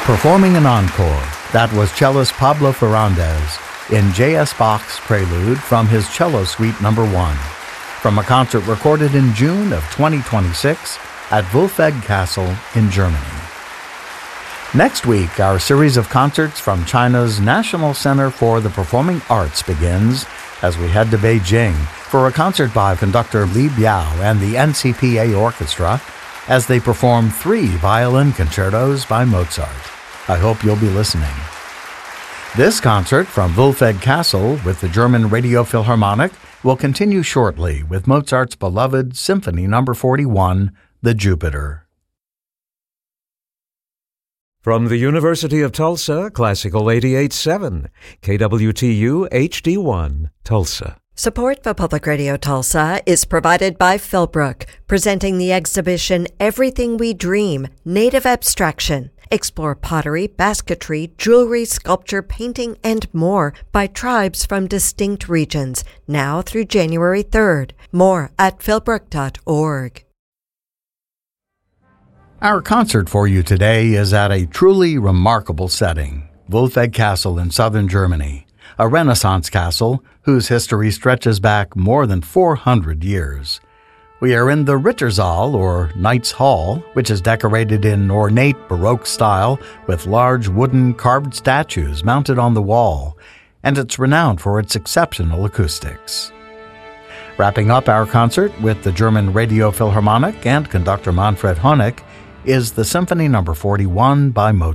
Performing an encore, that was cellist Pablo Ferrandez in J.S. Bach's Prelude from his Cello Suite No. 1, from a concert recorded in June of 2026 at Wulfeg Castle in Germany. Next week, our series of concerts from China's National Center for the Performing Arts begins as we head to Beijing for a concert by conductor Li Biao and the NCPA Orchestra as they perform 3 violin concertos by Mozart. I hope you'll be listening. This concert from Wulfeg Castle with the German Radio Philharmonic will continue shortly with Mozart's beloved Symphony No. 41, The Jupiter. From the University of Tulsa, Classical 88.7, KWTU HD1, Tulsa. Support for Public Radio Tulsa is provided by Philbrook, presenting the exhibition Everything We Dream, Native Abstraction. Explore pottery, basketry, jewelry, sculpture, painting, and more by tribes from distinct regions, now through January 3rd. More at philbrook.org. Our concert for you today is at a truly remarkable setting, Wulfeg Castle in southern Germany, a Renaissance castle whose history stretches back more than 400 years. We are in the Rittersaal, or Knight's Hall, which is decorated in ornate Baroque style with large wooden carved statues mounted on the wall, and it's renowned for its exceptional acoustics. Wrapping up our concert with the German Radio Philharmonic and conductor Manfred Honeck is the Symphony No. 41 by Mozart.